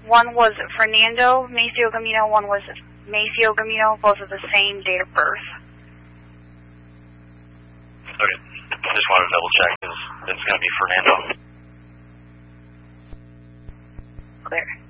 One was Fernando Maceo Gamino, one was Maceo Gamino, both of the same date of birth. Okay. Just wanted to double check because it's going to be Fernando. Clear.